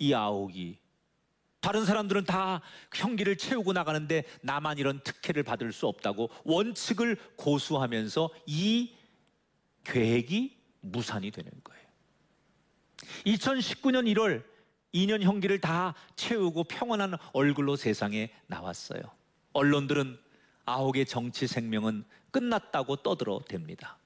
이 아욱이. 다른 사람들은 다 형기를 채우고 나가는데 나만 이런 특혜를 받을 수 없다고 원칙을 고수하면서 이 계획이 무산이 되는 거예요. 2019년 1월 2년 형기를 다 채우고 평온한 얼굴로 세상에 나왔어요. 언론들은 아욱의 정치 생명은 끝났다고 떠들어댑니다.